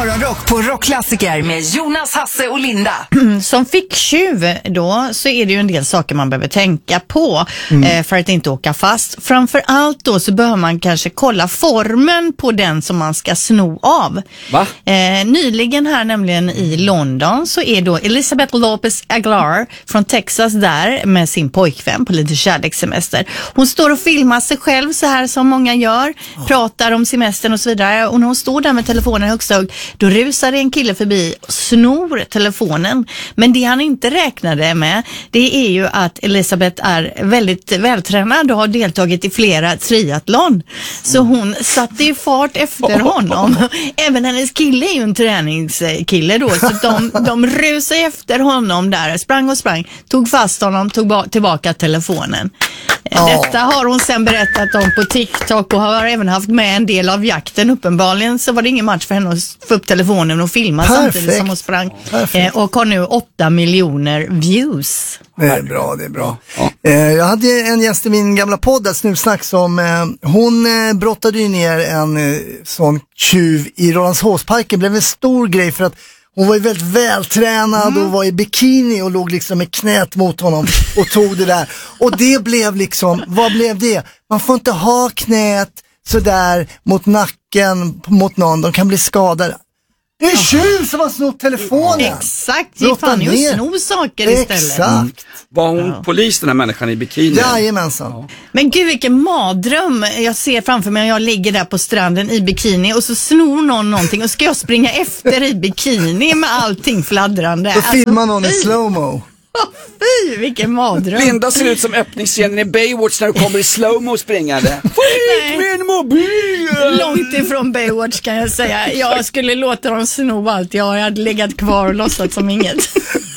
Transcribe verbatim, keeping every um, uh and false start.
Morgonrock på Rockklassiker med Jonas, Hasse och Linda. Som ficktjuv då så är det ju en del saker man behöver tänka på Mm. eh, för att inte åka fast. Framförallt då så behöver man kanske kolla formen på den som man ska sno av. Va? Eh, nyligen här nämligen i London så är då Elizabeth Lopez Aguilar från Texas där med sin pojkvän på lite kärlekssemester. Hon står och filmar sig själv så här som många gör, oh. pratar om semestern och så vidare, och när hon står där med telefonen högst hög, då rusar en kille förbi och snor telefonen. Men det han inte räknade med, det är ju att Elizabeth är väldigt vältränad och har deltagit i flera triathlon. Så hon satte i fart efter honom. Även hennes kille är ju en träningskille då, så de, de rusade efter honom där, sprang och sprang, tog fast honom, tog ba- tillbaka telefonen. Oh. Detta har hon sen berättat om på TikTok och har även haft med en del av jakten. Uppenbarligen så var det ingen match för henne att få upp telefonen och filma Perfekt. samtidigt som hon sprang. Eh, och har nu åtta miljoner views. Det är bra, det är bra. Ja. Eh, jag hade en gäst i min gamla podd, ett Snusnack, som eh, hon eh, brottade ju ner en eh, sån tjuv i Rålambshovsparken. Det blev en stor grej för att hon var ju väldigt vältränad mm. och var i bikini och låg liksom med knät mot honom och tog det där. Och det blev liksom, vad blev det? Man får inte ha knät sådär mot nacken mot någon, de kan bli skadade. Det är tjuv som har snott telefonen. Exakt, det fan ju sno saker istället. Exakt. Mm. Var hon ja. polis, den här människan i bikini? Jajamensan. Ja. Men gud, vilken madröm. Jag ser framför mig att jag ligger där på stranden i bikini och så snor någon någonting och ska jag springa efter i bikini med allting fladdrande. Då filmar någon i slow-mo. Fy, vilken madröm. Linda ser ut som öppningsscenen i Baywatch när du kommer i slow-mo springande. Fick min mobil! Långt ifrån Baywatch kan jag säga. Jag skulle låta dem sno allt. Jag hade legat kvar och låtsat som inget.